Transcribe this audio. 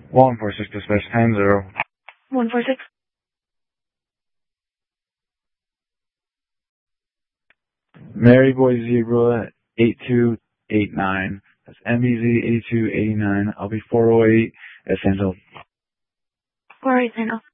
146 dispatch 10-0. 146. Mary Boy Zebra 8289. That's MBZ 8289. I'll be 408 at Sand Hill. 408 Sand Hill.